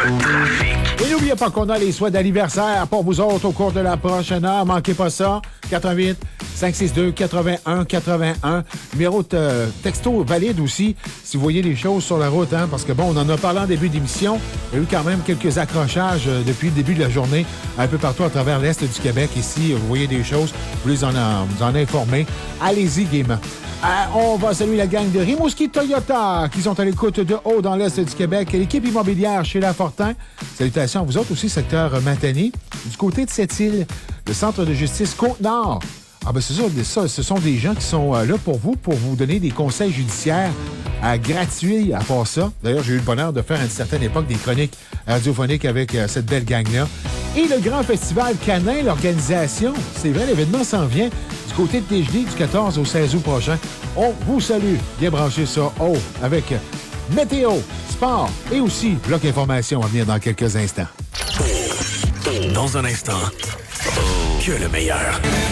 Et n'oubliez pas qu'on a les souhaits d'anniversaire pour vous autres au cours de la prochaine heure. Manquez pas ça. 88 562 81 81. Numéro de texto valide aussi si vous voyez les choses sur la route. Parce que bon, on en a parlé en début d'émission. Il y a eu quand même quelques accrochages depuis le début de la journée un peu partout à travers l'Est du Québec. Ici, vous voyez des choses. Vous les en informer. Allez-y gaiement. On va saluer la gang de Rimouski Toyota qui sont à l'écoute de haut dans l'Est du Québec. L'équipe immobilière chez Lafortin. Salutations à vous autres aussi, secteur Matane. Du côté de Sept-Îles, le centre de justice Côte-Nord. Ah ben c'est ça, ce sont des gens qui sont là pour vous donner des conseils judiciaires gratuits à part ça. D'ailleurs, j'ai eu le bonheur de faire à une certaine époque des chroniques radiophoniques avec cette belle gang-là. Et le grand festival canin, l'organisation, c'est vrai, l'événement s'en vient du côté de TGD du 14 au 16 août prochain. On vous salue. Bien branché ça avec météo, sport et aussi bloc information à venir dans quelques instants. Dans un instant, que le meilleur.